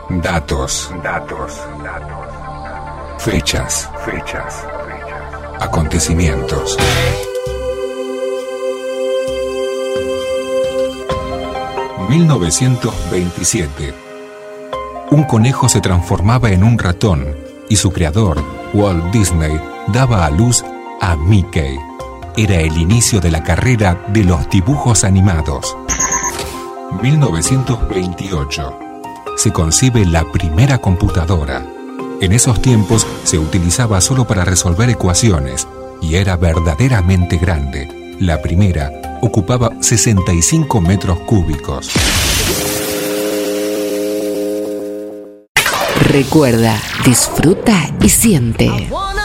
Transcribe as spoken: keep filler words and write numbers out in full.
Datos. Datos. Datos. Fechas. Fechas. Acontecimientos. mil novecientos veintisiete. Un conejo se transformaba en un ratón y su creador, Walt Disney, daba a luz a Mickey. Era el inicio de la carrera de los dibujos animados. mil novecientos veintiocho. Se concibe la primera computadora. En esos tiempos se utilizaba solo para resolver ecuaciones y era verdaderamente grande. La primera ocupaba sesenta y cinco metros cúbicos. Recuerda, disfruta y siente.